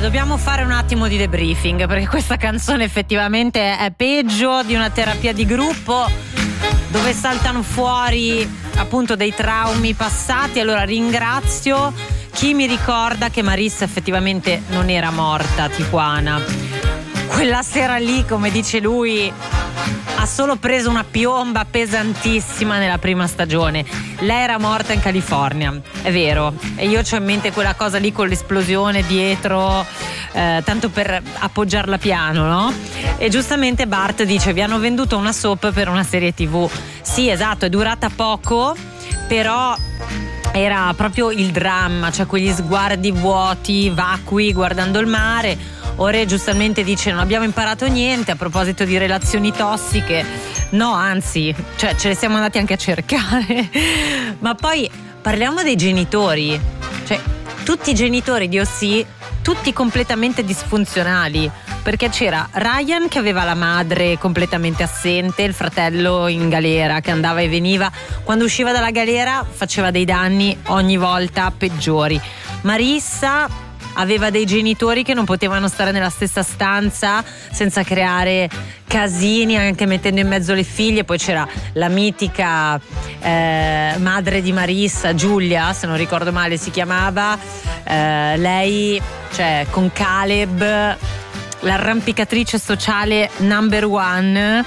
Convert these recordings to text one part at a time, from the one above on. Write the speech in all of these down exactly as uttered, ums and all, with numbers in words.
dobbiamo fare un attimo di debriefing, perché questa canzone effettivamente è peggio di una terapia di gruppo dove saltano fuori appunto dei traumi passati. Allora ringrazio chi mi ricorda che Marissa effettivamente non era morta a Tijuana. Quella sera lì, come dice lui, ha solo preso una piomba pesantissima nella prima stagione. Lei era morta in California, è vero, e io c'ho in mente quella cosa lì con l'esplosione dietro, eh, tanto per appoggiarla piano, no? E giustamente Bart dice: vi hanno venduto una soap per una serie tv. Sì, esatto, è durata poco, però era proprio il dramma, cioè quegli sguardi vuoti, vacui, guardando il mare. Ora giustamente dice: non abbiamo imparato niente a proposito di relazioni tossiche. No, anzi, cioè ce le siamo andati anche a cercare. Ma poi parliamo dei genitori, cioè tutti i genitori di O C, tutti completamente disfunzionali, perché c'era Ryan che aveva la madre completamente assente, il fratello in galera che andava e veniva, quando usciva dalla galera faceva dei danni ogni volta peggiori. Marissa aveva dei genitori che non potevano stare nella stessa stanza senza creare casini, anche mettendo in mezzo le figlie. Poi c'era la mitica eh, madre di Marissa, Giulia, se non ricordo male si chiamava, eh, lei, cioè con Caleb, l'arrampicatrice sociale number one.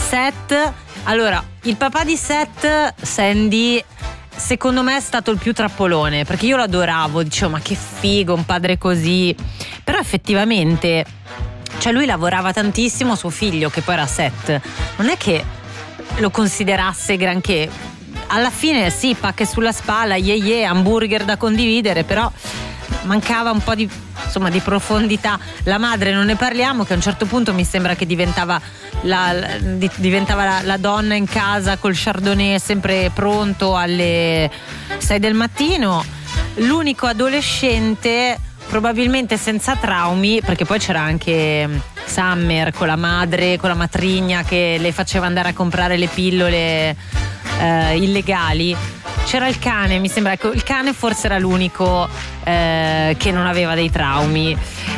Seth, allora il papà di Seth, Sandy, secondo me è stato il più trappolone, perché io lo adoravo, dicevo ma che figo un padre così, però effettivamente, cioè lui lavorava tantissimo, suo figlio che poi era Seth non è che lo considerasse granché, alla fine sì, pacche sulla spalla, ye ye, hamburger da condividere, però mancava un po' di, insomma, di profondità. La madre non ne parliamo, che a un certo punto mi sembra che diventava la, la, diventava la, la donna in casa col chardonnay sempre pronto alle sei del mattino. L'unico adolescente probabilmente senza traumi, perché poi c'era anche Summer con la madre, con la matrigna che le faceva andare a comprare le pillole eh, illegali. C'era il cane, mi sembra, ecco, il cane forse era l'unico eh, che non aveva dei traumi.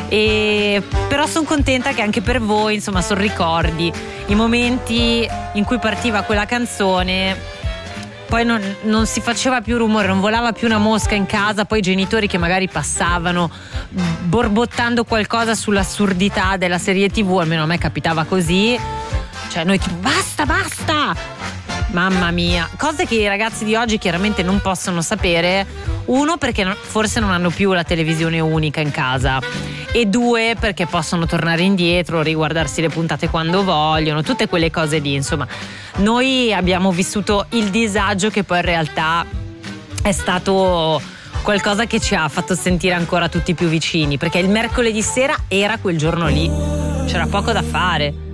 E però sono contenta che anche per voi, insomma, sono ricordi i momenti in cui partiva quella canzone, poi non, non si faceva più rumore, non volava più una mosca in casa, poi i genitori che magari passavano borbottando qualcosa sull'assurdità della serie tv, almeno a me capitava così, cioè noi tipo basta basta. Mamma mia, cose che i ragazzi di oggi chiaramente non possono sapere. Uno, perché non, forse non hanno più la televisione unica in casa, e due, perché possono tornare indietro, riguardarsi le puntate quando vogliono, tutte quelle cose lì. Insomma, noi abbiamo vissuto il disagio che poi in realtà è stato qualcosa che ci ha fatto sentire ancora tutti più vicini, perché il mercoledì sera era quel giorno lì, c'era poco da fare.